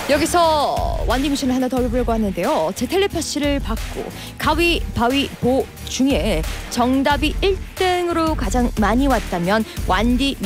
여기서 완디 미션을 하나 더 해보려고 하는데요. 제 텔레파시를 받고 가위바위보 중에 정답이 1등으로 가장 많이 왔다면 완디